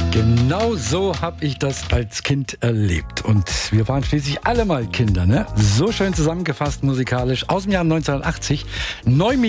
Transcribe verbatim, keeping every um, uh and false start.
Genau so habe ich das als Kind erlebt. Und wir waren schließlich alle mal Kinder, ne? So schön zusammengefasst musikalisch aus dem Jahr neunzehnhundertachtzig. Neun